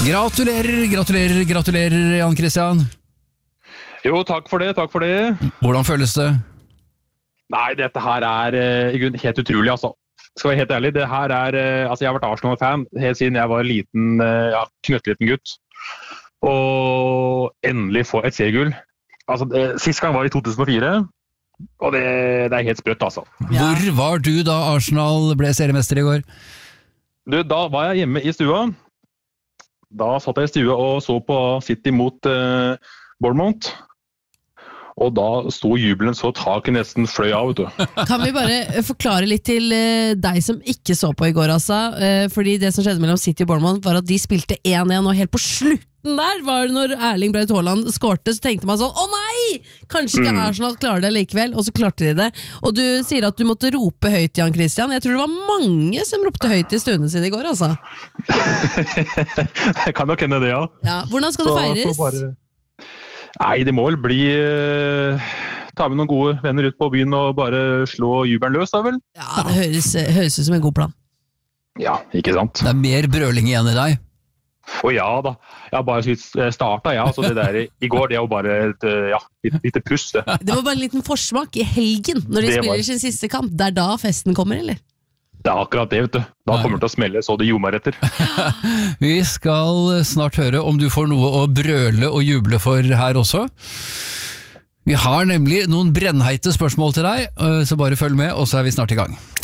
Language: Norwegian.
Gratulerer, Jan Christian. Jo, takk for det. Hvordan føles det? Nei, dette her i grunnen helt utrolig, altså. Skal være helt ærlig, det her altså jeg har vært Arsenal-fan helt siden jeg var liten, knøttliten gutt. Og endelig få et seriegull. Altså, sist gang var i 2004, og det helt sprøtt, altså. Hvor var du da Arsenal ble seriemester i går? Du, da var jeg hjemme i stua. Da satt jeg i stua og så på City mot Bournemouth. Og da sto jubelen så taket nesten fløy av, vet du. Kan vi bare forklare litt til deg som ikke så på i går, altså? Fordi det som skjedde mellom City og Bournemouth var at de spilte 1-1, og helt på slutten der var det når Erling Braut Haaland skårte, så tenkte man sånn, å nei! Kanskje ikke Arsenal klarer det likevel, og så klarte de det. Og du sier at du måtte rope høyt, Jan Christian. Jeg tror det var mange som ropte høyt i stunden sin i går, altså. Det kan nok hende det, ja. Ja, hvordan skal det feires? Nei, det må vel bli ta med noen gode venner ut på byen og bare slå jubelen løs, da vel? Ja, det høres ut som en god plan. Ja, ikke sant? Det mer brøling igjen i deg. Å ja da, jeg har bare startet, ja, så det der i går, det er jo bare et lite puss. Det var bare en liten forsmak i helgen, når de spiller sin siste kamp. Det da festen kommer, eller? Det akkurat det, vet du. Da kommer det til å smelle så det ljomer etter. Vi skal snart høre om du får noe å brøle og juble for her også. Vi har nemlig noen brennheite spørsmål til deg, så bare følg med, og så vi snart i gang.